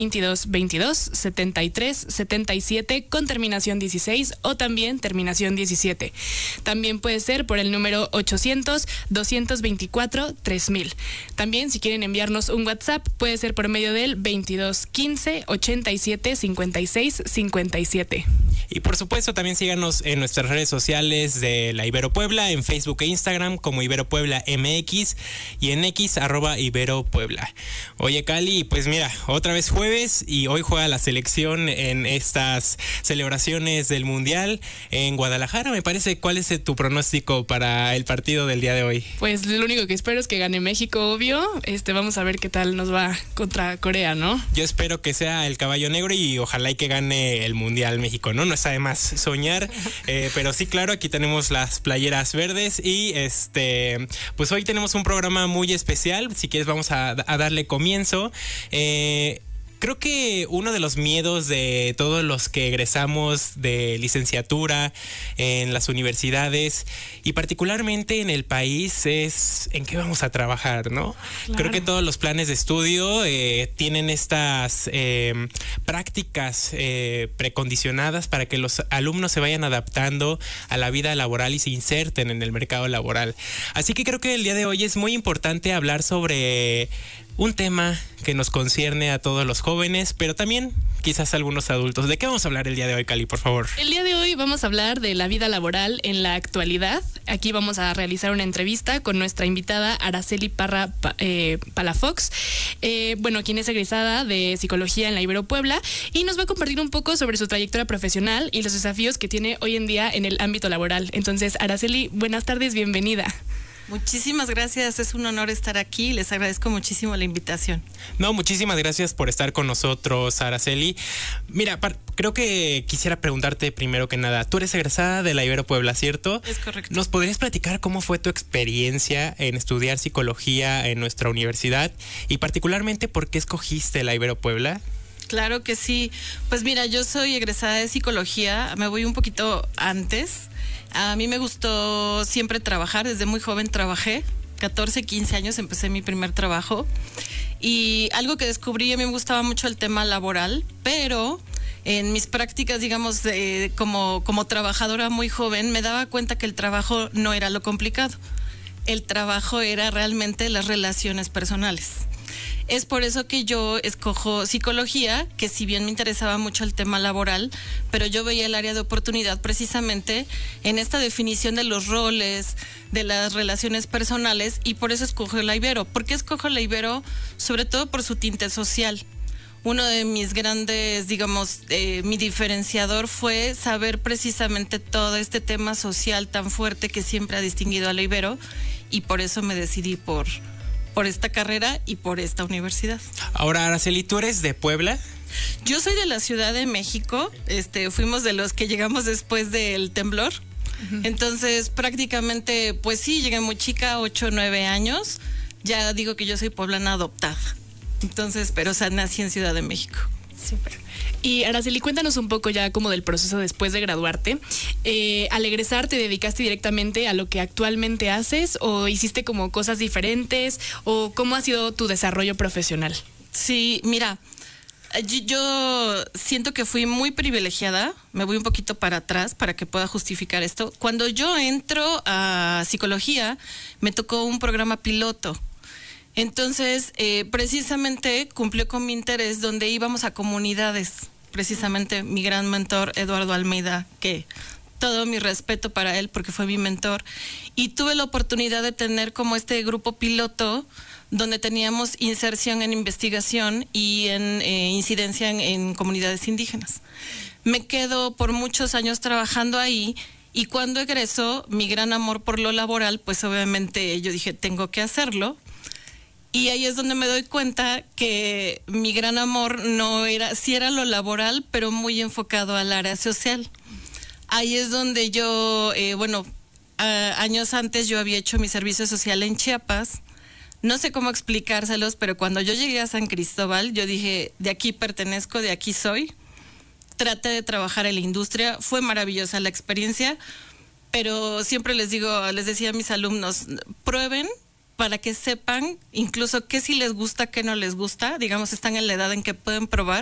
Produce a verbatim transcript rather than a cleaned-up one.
veintidós veintidós setenta y tres setenta y siete con terminación dieciséis o también terminación diecisiete. También puede ser por el número ochocientos doscientos veinticuatro tres mil. También si quieren enviarnos un WhatsApp puede ser por medio del veintidós quince ochenta y siete cincuenta y seis cincuenta y siete. Y por supuesto también síganos en nuestras redes sociales de la Ibero Puebla, en Facebook e Instagram como Ibero Puebla M X y en X arroba Ibero Puebla. Oye Cali, pues mira, otra vez jueves y hoy juega la selección en estas celebraciones del Mundial en Guadalajara, me parece. ¿Cuál es tu pronóstico para el partido del día de hoy? Pues lo único que espero es que gane México, obvio. Este, vamos a ver qué tal nos va contra Corea, ¿no? Yo espero que sea el caballo negro y ojalá y que gane el Mundial México, ¿no? No está de más soñar, eh, pero sí, claro, aquí tenemos las playeras verdes y este, pues hoy tenemos un programa muy especial. Si quieres vamos a, a darle comienzo. Eh, Creo que uno de los miedos de todos los que egresamos de licenciatura en las universidades y particularmente en el país es en qué vamos a trabajar, ¿no? Claro. Creo que todos los planes de estudio eh, tienen estas eh, prácticas eh, precondicionadas para que los alumnos se vayan adaptando a la vida laboral y se inserten en el mercado laboral. Así que creo que el día de hoy es muy importante hablar sobre un tema que nos concierne a todos los jóvenes, pero también quizás a algunos adultos. ¿De qué vamos a hablar el día de hoy, Cali, por favor? El día de hoy vamos a hablar de la vida laboral en la actualidad. Aquí vamos a realizar una entrevista con nuestra invitada Araceli Parra eh, Palafox, eh, bueno, quien es egresada de Psicología en la Ibero Puebla y nos va a compartir un poco sobre su trayectoria profesional y los desafíos que tiene hoy en día en el ámbito laboral. Entonces, Araceli, buenas tardes, bienvenida. Muchísimas gracias, es un honor estar aquí, les agradezco muchísimo la invitación. No, muchísimas gracias por estar con nosotros, Araceli. Mira, par- creo que quisiera preguntarte primero que nada, tú eres egresada de la Ibero Puebla, ¿cierto? Es correcto. ¿Nos podrías platicar cómo fue tu experiencia en estudiar psicología en nuestra universidad y particularmente por qué escogiste la Ibero Puebla? Claro que sí, pues mira, yo soy egresada de Psicología, me voy un poquito antes. A mí me gustó siempre trabajar, desde muy joven trabajé, catorce, quince años empecé mi primer trabajo y algo que descubrí, a mí me gustaba mucho el tema laboral, pero en mis prácticas, digamos, de, como, como trabajadora muy joven, me daba cuenta que el trabajo no era lo complicado, el trabajo era realmente las relaciones personales. Es por eso que yo escojo psicología, que si bien me interesaba mucho el tema laboral, pero yo veía el área de oportunidad precisamente en esta definición de los roles, de las relaciones personales, y por eso escojo la Ibero. ¿Por qué escojo la Ibero? Sobre todo por su tinte social. Uno de mis grandes, digamos, eh, mi diferenciador fue saber precisamente todo este tema social tan fuerte que siempre ha distinguido a la Ibero, y por eso me decidí por... por esta carrera y por esta universidad. Ahora, Araceli, ¿tú eres de Puebla? Yo soy de la Ciudad de México, este, fuimos de los que llegamos después del temblor, uh-huh. Entonces prácticamente, pues sí, llegué muy chica, ocho o nueve años, ya digo que yo soy poblana adoptada, entonces, pero o sea, nací en Ciudad de México. Súper. Y Araceli, cuéntanos un poco ya como del proceso después de graduarte. Eh, al egresar, ¿te dedicaste directamente a lo que actualmente haces o hiciste como cosas diferentes o cómo ha sido tu desarrollo profesional? Sí, mira, yo, yo siento que fui muy privilegiada, me voy un poquito para atrás para que pueda justificar esto. Cuando yo entro a psicología, me tocó un programa piloto. Entonces, eh, precisamente cumplió con mi interés donde íbamos a comunidades. Precisamente mi gran mentor, Eduardo Almeida, que todo mi respeto para él porque fue mi mentor. Y tuve la oportunidad de tener como este grupo piloto donde teníamos inserción en investigación y en eh, incidencia en, en comunidades indígenas. Me quedo por muchos años trabajando ahí y cuando egreso, mi gran amor por lo laboral, pues obviamente yo dije, tengo que hacerlo. Y ahí es donde me doy cuenta que mi gran amor no era, sí era lo laboral, pero muy enfocado al área social. Ahí es donde yo, eh, bueno, a, años antes yo había hecho mi servicio social en Chiapas. No sé cómo explicárselos, pero cuando yo llegué a San Cristóbal, yo dije, de aquí pertenezco, de aquí soy. Traté de trabajar en la industria, fue maravillosa la experiencia, pero siempre les digo, les decía a mis alumnos, prueben, para que sepan incluso qué sí les gusta, qué no les gusta, digamos, están en la edad en que pueden probar